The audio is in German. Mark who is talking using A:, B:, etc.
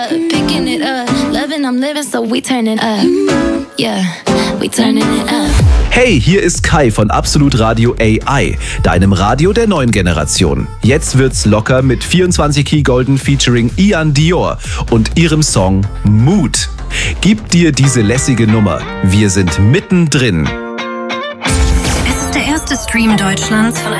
A: Picking it up, loving, I'm living, so we turning up. Yeah, we turning it up.
B: Hey, hier ist Kai von Absolut Radio AI, deinem Radio der neuen Generation. Jetzt wird's locker mit 24 Key Golden featuring Ian Dior und ihrem Song Mood. Gib dir diese lässige Nummer. Wir sind mittendrin.
C: Es ist der erste Stream Deutschlands von